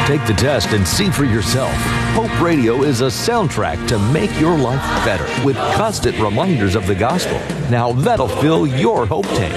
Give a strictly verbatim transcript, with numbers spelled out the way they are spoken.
Take the test and see for yourself. Hope Radio is a soundtrack to make your life better with constant reminders of the gospel. Now that'll fill your hope tank.